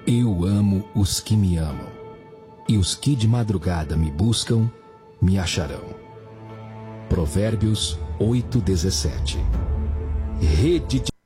Eu amo os que me amam, e os que de madrugada me buscam, me acharão. Provérbios 8:17. Rede de...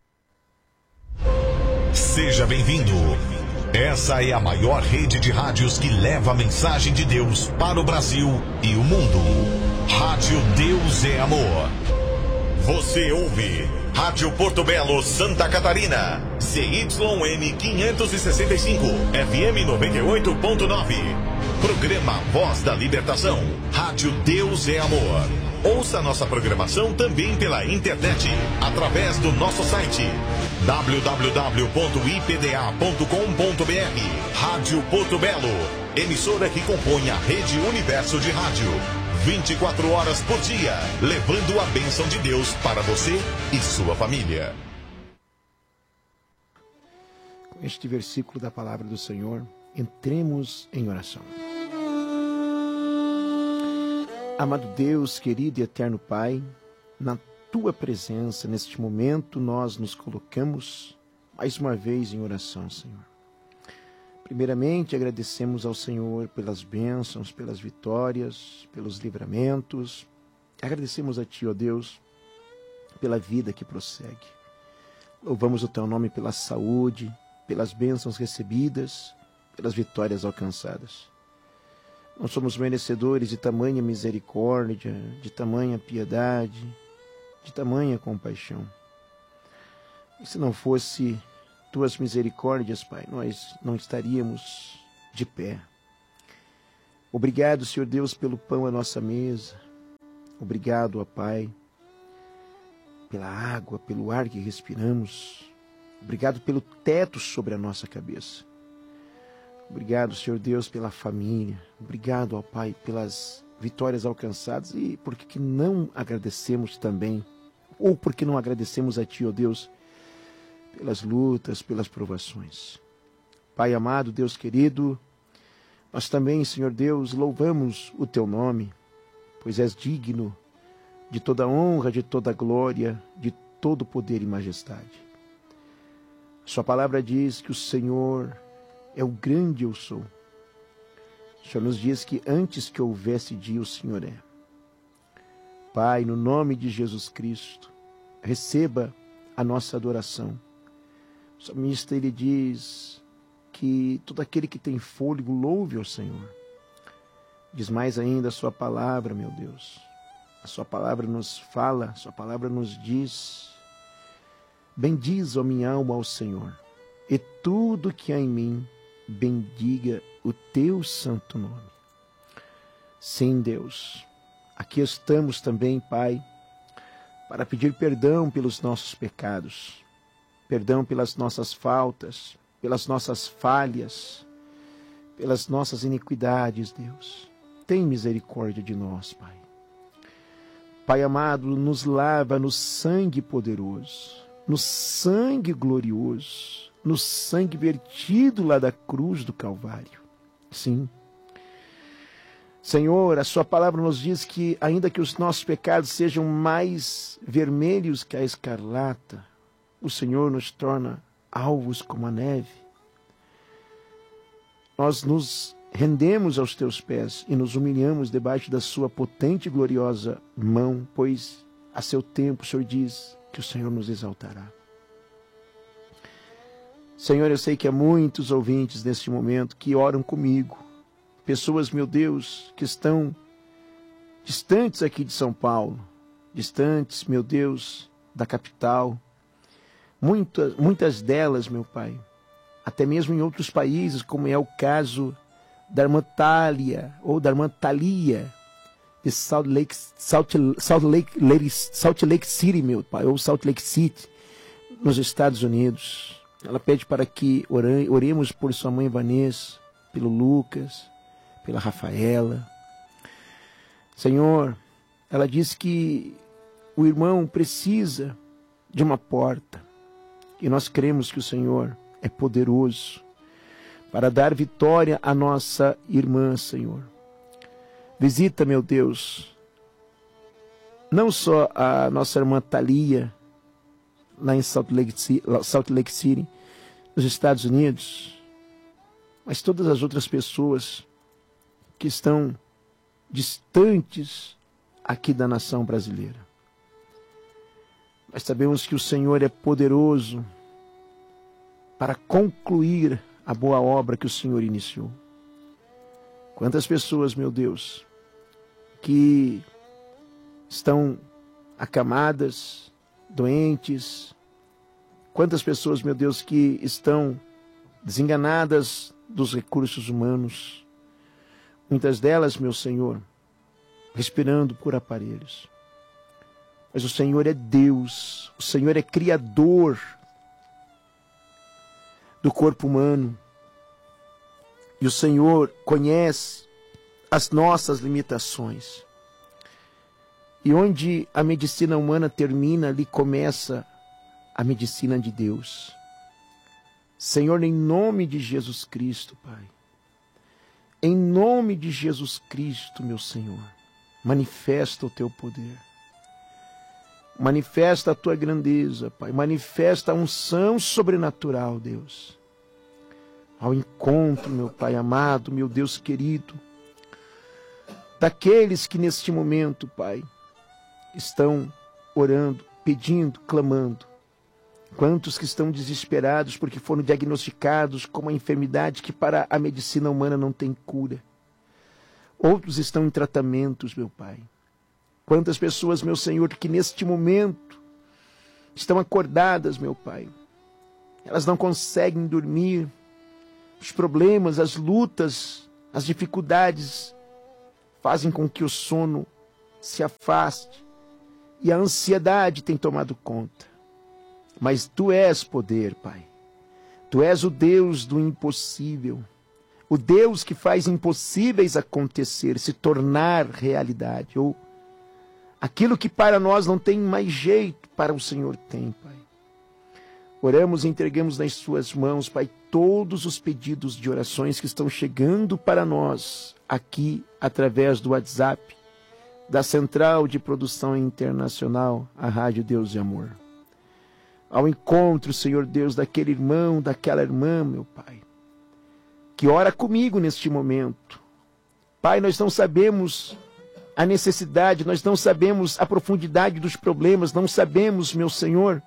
Seja bem-vindo. Essa é a maior rede de rádios que leva a mensagem de Deus para o Brasil e o mundo. Rádio Deus é Amor. Você ouve Rádio Porto Belo, Santa Catarina, CYM 565, FM 98.9. Programa Voz da Libertação. Rádio Deus é Amor. Ouça nossa programação também pela internet, através do nosso site www.ipda.com.br. Rádio Porto Belo, emissora que compõe a Rede Universo de Rádio. 24 horas por dia, levando a bênção de Deus para você e sua família. Com este versículo da palavra do Senhor, entremos em oração. Amado Deus, querido e eterno Pai, na Tua presença, neste momento, nós nos colocamos mais uma vez em oração, Senhor. Primeiramente, agradecemos ao Senhor pelas bênçãos, pelas vitórias, pelos livramentos. Agradecemos a Ti, ó Deus, pela vida que prossegue. Louvamos o Teu nome pela saúde, pelas bênçãos recebidas, pelas vitórias alcançadas. Não somos merecedores de tamanha misericórdia, de tamanha piedade, de tamanha compaixão. E se não fosse Tuas misericórdias, Pai, nós não estaríamos de pé. Obrigado, Senhor Deus, pelo pão à nossa mesa. Obrigado, ó Pai, pela água, pelo ar que respiramos. Obrigado pelo teto sobre a nossa cabeça. Obrigado, Senhor Deus, pela família. Obrigado, ó Pai, pelas vitórias alcançadas. E por que não agradecemos também, ou por que não agradecemos a Ti, ó Deus, pelas lutas, pelas provações. Pai amado, Deus querido, nós também, Senhor Deus, louvamos o Teu nome, pois és digno de toda honra, de toda glória, de todo poder e majestade. Sua palavra diz que o Senhor é o grande eu sou. O Senhor nos diz que antes que houvesse dia, o Senhor é. Pai, no nome de Jesus Cristo, receba a nossa adoração. O salmista, ele diz que todo aquele que tem fôlego louve ao Senhor. Diz mais ainda a sua palavra, meu Deus. A sua palavra nos fala, a sua palavra nos diz: bendiz, ó minha alma, ao Senhor, e tudo que há em mim, bendiga o teu santo nome. Sim, Deus, aqui estamos também, Pai, para pedir perdão pelos nossos pecados, perdão pelas nossas faltas, pelas nossas falhas, pelas nossas iniquidades, Deus. Tem misericórdia de nós, Pai. Pai amado, nos lava no sangue poderoso, no sangue glorioso, no sangue vertido lá da cruz do Calvário. Sim. Senhor, a sua palavra nos diz que ainda que os nossos pecados sejam mais vermelhos que a escarlata, o Senhor nos torna alvos como a neve. Nós nos rendemos aos teus pés e nos humilhamos debaixo da sua potente e gloriosa mão, pois a seu tempo o Senhor diz que o Senhor nos exaltará. Senhor, eu sei que há muitos ouvintes neste momento que oram comigo. Pessoas, meu Deus, que estão distantes aqui de São Paulo, distantes, meu Deus, da capital. Muitas delas, meu Pai, até mesmo em outros países, como é o caso da irmã Thalia, ou da irmã Thalia, de Salt Lake City, meu Pai, ou Salt Lake City, nos Estados Unidos. Ela pede para que oremos por sua mãe Vanessa, pelo Lucas, pela Rafaela. Senhor, ela diz que o irmão precisa de uma porta. E nós cremos que o Senhor é poderoso para dar vitória à nossa irmã, Senhor. Visita, meu Deus, não só a nossa irmã Thalia, lá em Salt Lake City, nos Estados Unidos, mas todas as outras pessoas que estão distantes aqui da nação brasileira. Nós sabemos que o Senhor é poderoso para concluir a boa obra que o Senhor iniciou. Quantas pessoas, meu Deus, que estão acamadas, doentes. Quantas pessoas, meu Deus, que estão desenganadas dos recursos humanos. Muitas delas, meu Senhor, respirando por aparelhos. Mas o Senhor é Deus, o Senhor é Criador do corpo humano. E o Senhor conhece as nossas limitações. E onde a medicina humana termina, ali começa a medicina de Deus. Senhor, em nome de Jesus Cristo, Pai. Em nome de Jesus Cristo, meu Senhor, manifesta o teu poder. Manifesta a tua grandeza, Pai. Manifesta a unção sobrenatural, Deus. Ao encontro, meu Pai amado, meu Deus querido, daqueles que neste momento, Pai, estão orando, pedindo, clamando. Quantos que estão desesperados porque foram diagnosticados com uma enfermidade que para a medicina humana não tem cura. Outros estão em tratamentos, meu Pai. Quantas pessoas, meu Senhor, que neste momento estão acordadas, meu Pai. Elas não conseguem dormir. Os problemas, as lutas, as dificuldades fazem com que o sono se afaste. E a ansiedade tem tomado conta. Mas Tu és poder, Pai. Tu és o Deus do impossível. O Deus que faz impossíveis acontecer, se tornar realidade. Ou aquilo que para nós não tem mais jeito, para o Senhor tem, Pai. Oramos e entregamos nas Suas mãos, Pai, todos os pedidos de orações que estão chegando para nós, aqui, através do WhatsApp, da Central de Produção Internacional, a Rádio Deus e Amor. Ao encontro, Senhor Deus, daquele irmão, daquela irmã, meu Pai, que ora comigo neste momento. Pai, nós não sabemos a necessidade, nós não sabemos a profundidade dos problemas, não sabemos, meu Senhor,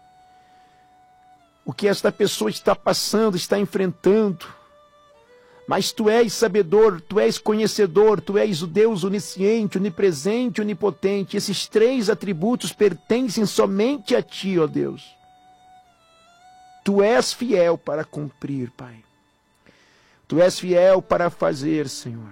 o que esta pessoa está passando, está enfrentando. Mas Tu és sabedor, Tu és conhecedor, Tu és o Deus onisciente, onipresente, onipotente. Esses três atributos pertencem somente a Ti, ó Deus. Tu és fiel para cumprir, Pai. Tu és fiel para fazer, Senhor.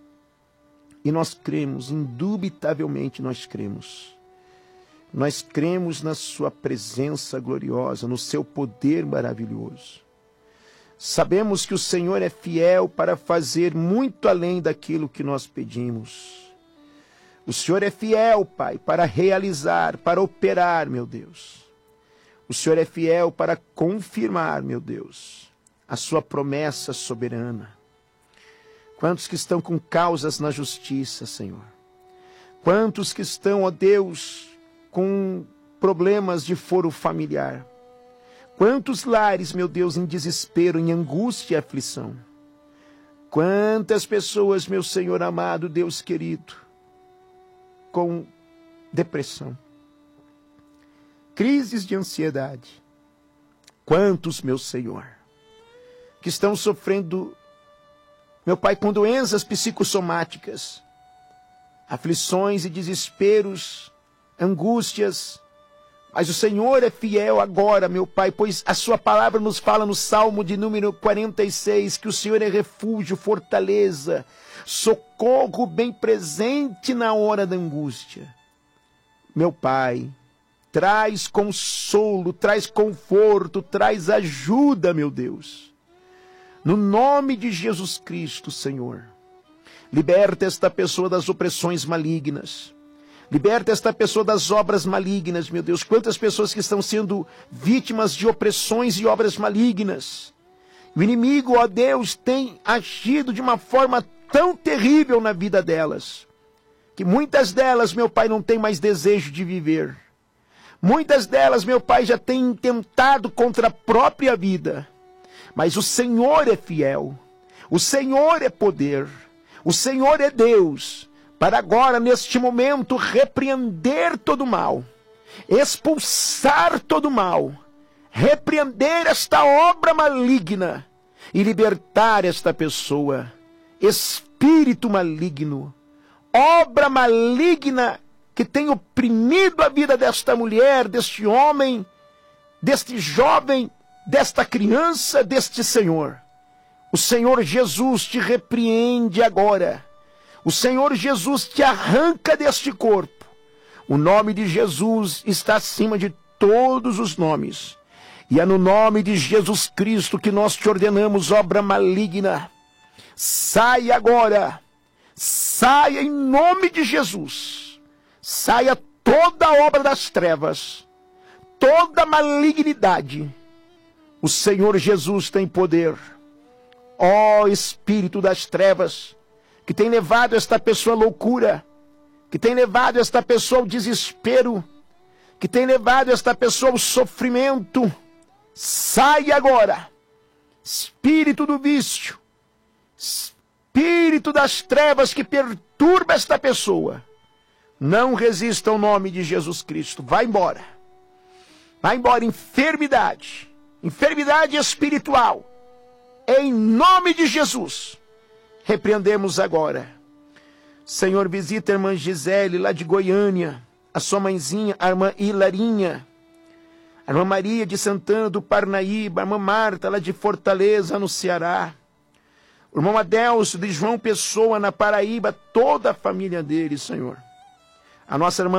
E nós cremos, indubitavelmente nós cremos. Nós cremos na Sua presença gloriosa, no Seu poder maravilhoso. Sabemos que o Senhor é fiel para fazer muito além daquilo que nós pedimos. O Senhor é fiel, Pai, para realizar, para operar, meu Deus. O Senhor é fiel para confirmar, meu Deus, a Sua promessa soberana. Quantos que estão com causas na justiça, Senhor? Quantos que estão, ó Deus, com problemas de foro familiar? Quantos lares, meu Deus, em desespero, em angústia e aflição? Quantas pessoas, meu Senhor amado, Deus querido, com depressão, crises de ansiedade. Quantos, meu Senhor, que estão sofrendo, meu Pai, com doenças psicossomáticas, aflições e desesperos, angústias. Mas o Senhor é fiel agora, meu Pai, pois a Sua palavra nos fala no Salmo de número 46, que o Senhor é refúgio, fortaleza, socorro bem presente na hora da angústia. Meu Pai, traz consolo, traz conforto, traz ajuda, meu Deus. No nome de Jesus Cristo, Senhor, liberta esta pessoa das opressões malignas. Liberta esta pessoa das obras malignas, meu Deus. Quantas pessoas que estão sendo vítimas de opressões e obras malignas. O inimigo, ó Deus, tem agido de uma forma tão terrível na vida delas, que muitas delas, meu Pai, não têm mais desejo de viver. Muitas delas, meu Pai, já têm tentado contra a própria vida. Mas o Senhor é fiel. O Senhor é poder. O Senhor é Deus. Para agora, neste momento, repreender todo mal. Expulsar todo mal. Repreender esta obra maligna. E libertar esta pessoa. Espírito maligno. Obra maligna que tem oprimido a vida desta mulher, deste homem, deste jovem, desta criança, deste senhor. O Senhor Jesus te repreende agora. O Senhor Jesus te arranca deste corpo. O nome de Jesus está acima de todos os nomes. E é no nome de Jesus Cristo que nós te ordenamos, obra maligna. Saia agora. Saia em nome de Jesus. Saia toda a obra das trevas. Toda malignidade. O Senhor Jesus tem poder. Ó Espírito das trevas, que tem levado esta pessoa à loucura, que tem levado esta pessoa ao desespero, que tem levado esta pessoa ao sofrimento, sai agora, espírito do vício, espírito das trevas que perturba esta pessoa, não resista ao nome de Jesus Cristo, vai embora, enfermidade espiritual, em nome de Jesus, repreendemos agora. Senhor, visita a irmã Gisele, lá de Goiânia, a sua mãezinha, a irmã Hilarinha, a irmã Maria de Santana do Parnaíba, a irmã Marta, lá de Fortaleza, no Ceará, o irmão Adelso, de João Pessoa, na Paraíba, toda a família dele, Senhor. A nossa irmã